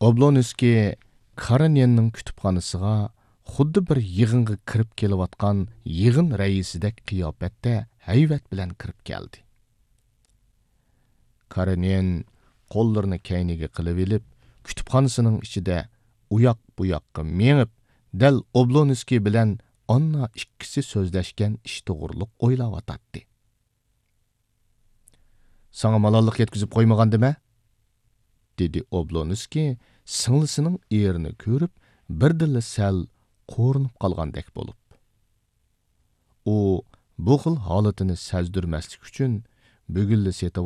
Oblonskiy Karenyanning kutubxonasiga xuddi bir yig'inga kirib kelayotgan yig'in raisidek qiyofatda hayvat bilan kirib keldi. Karenyan qo'llarini kayniga qilib olib, kutubxonasining ichida uyoq bu yoqqa mengib, dal Oblonskiy bilan onna ikkisi so'zlashgan ish to'g'riliq o'ylayotdi. Sana malollik yetkizib qo'ymagandimi? Dedi Oblonskiy singlisining erini ko'rib, birdilla sal qo'rinib qolgandek bo'lib. U bu xil holatini sezdirmaslik uchun bugunli